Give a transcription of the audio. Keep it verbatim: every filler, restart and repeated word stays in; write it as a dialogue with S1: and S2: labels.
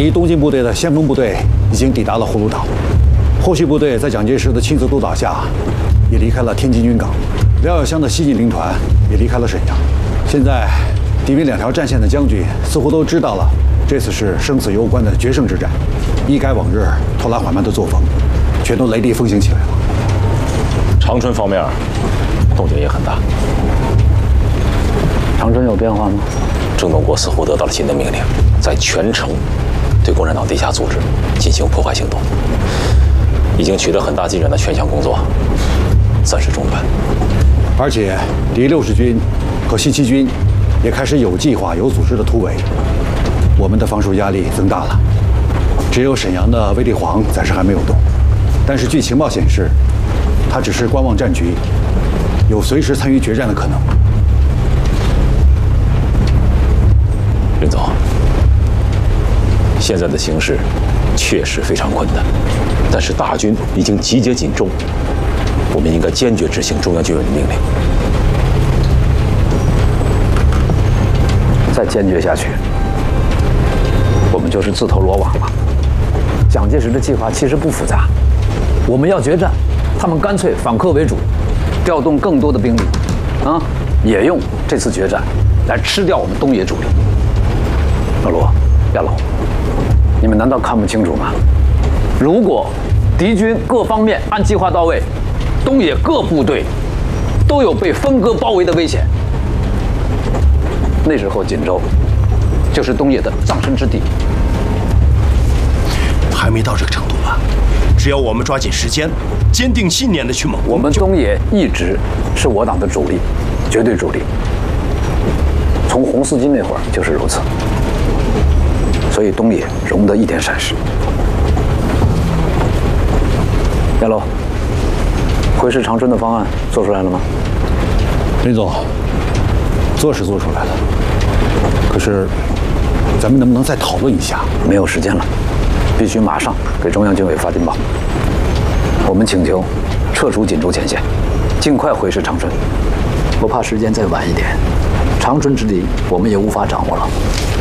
S1: 第一东进部队的先锋部队已经抵达了葫芦岛，后续部队在蒋介石的亲自督导下，也离开了天津军港。廖耀湘的西进兵团也离开了沈阳。现在，敌兵两条战线的将军似乎都知道了，这次是生死攸关的决胜之战，一改往日拖拉缓慢的作风，全都雷厉风行起来了。
S2: 长春方面动静也很大。
S3: 长春有变化吗？
S2: 郑东国似乎得到了新的命令，在全城对共产党地下组织进行破坏行动，已经取得很大进展的劝降工作暂时中断。
S1: 而且第六十军和西七军也开始有计划、有组织的突围，我们的防守压力增大了。只有沈阳的卫立煌暂时还没有动，但是据情报显示，他只是观望战局，有随时参与决战的可能。
S2: 任总，现在的形势确实非常困难，但是大军已经集结锦州，我们应该坚决执行中央军委的命令。
S3: 再坚决下去，我们就是自投罗网了。蒋介石的计划其实不复杂，我们要决战，他们干脆反客为主，调动更多的兵力，啊，也用这次决战来吃掉我们东野主力。老罗、亚龙，你们难道看不清楚吗？如果敌军各方面按计划到位，东野各部队都有被分割包围的危险，那时候锦州就是东野的葬身之地。
S4: 还没到这个程度吧？只要我们抓紧时间，坚定信念的去猛攻。
S3: 我们东野一直是我党的主力，绝对主力。从红四军那会儿就是如此，所以东野容得一点闪失。亚楼，回师长春的方案做出来了吗？
S1: 林总，做是做出来了，可是咱们能不能再讨论一下？
S3: 没有时间了，必须马上给中央军委发电报。我们请求撤出锦州前线，尽快回师长春。我怕时间再晚一点，长春之敌我们也无法掌握了。